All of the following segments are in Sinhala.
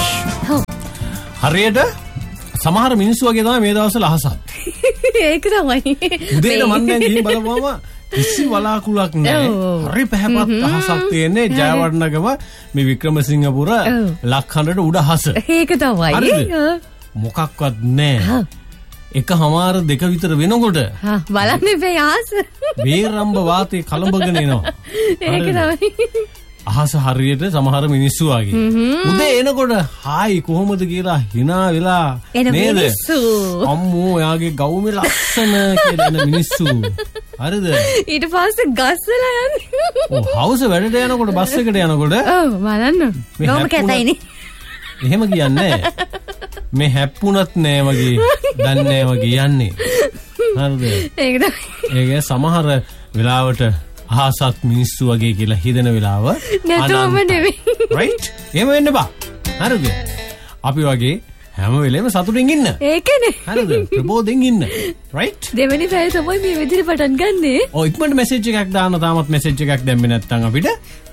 හරියට සමහර මිනිස්සු වගේ තමයි මේ දවස්වල අහසක්. ඒක තමයි. උදේට මම දැන් ගිහින් බලපුවම කිසි වලාකුලක් නැහැ. හරි පැහැපත් අහසක් තියෙන්නේ ජයවර්ධනගම මේ වික්‍රමසිංහපුර ලක්හඬට උඩ අහස. ඒක තමයි. මොකක්වත් නැහැ. එකමාර දෙක විතර වෙනකොට බලන්න එපේ අහස. වේරම්බ වාතේ කලඹගෙන එනවා. ඒක තමයි. අහස හරියට සමහර මිනිස්සු වගේ. උදේ එනකොට හායි කොහොමද කියලා hina වෙලා නේද? අම්මෝ එයාගේ ගවුමේ ලස්සන කියලා එන මිනිස්සු. හරිද? ඊට පස්සේ ගස්සලා යන්නේ. ඔව් හවුස වැඩට යනකොට බස් එකට යනකොට ඔව් බලන්න. ගොම කැතයිනේ. එහෙම කියන්නේ මේ හැප්පුණත් නෑ වගේ දන්නේ නෑ වගේ යන්නේ. හරිද? ඒක තමයි. ඒක සමහර වෙලාවට අහසත් මිනිස්සු වගේ කියලා හිතන වෙලාව නැතුවම නෙවෙයි. right? එහෙම වෙන්න බා. හරිද? අපි වගේ හැම වෙලේම සතුටින් ඉන්න. ඒකනේ. හරිද? ප්‍රබෝධෙන් ඉන්න. right? දෙවෙනි පැය තමයි මේ විදිහට පටන් ගන්නෙ. ඔය ඉක්මනට මැසේජ් එකක් දාන්න තාමත් මැසේජ් එකක් දැම්මේ නැත්නම් අපිට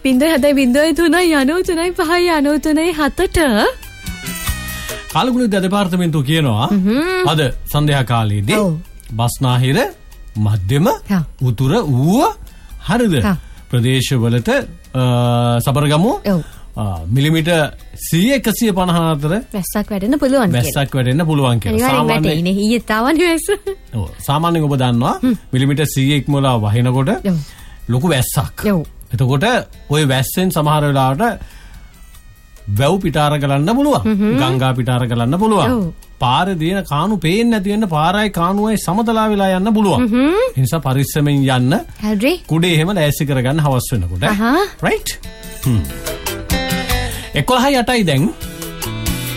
0.703.93.7ට කාලගුණ දෙපාර්තමේන්තුව කියනවා අද සන්ධ්‍යා කාලයේදී බස්නාහිර මධ්‍යම උතුර ඌව හරිද ප්‍රදේශවලට සබරගමුව මිලිමීටර් 100-154 වැස්සක් වැටෙන්න පුළුවන් කියලා. වැස්සක් වැටෙන්න පුළුවන් කියලා. සාමාන්‍යයෙන් ඊයේ තාවනේ වැස්ස. ඔව් සාමාන්‍යයෙන් ඔබ දන්නවා මිලිමීටර් 100 ඉක්මවලා වහිනකොට ලොකු වැස්සක්. එතකොට ওই වැස්සෙන් සමහර වෙලාවට වැව් පිටාර ගලන්න පුළුවන්. ගංගා පිටාර ගලන්න පුළුවන්. පාරේ දින කාණු පේන්නේ නැති වෙන්න පාරයි කාණුවයි සමතලා වෙලා යන්න පුළුවන්. ඒ නිසා පරිස්සමෙන් යන්න. හරි. කුඩේ එහෙම ලෑස්ති කරගන්න හවස් වෙනකොට. right? 11:08යි දැන්.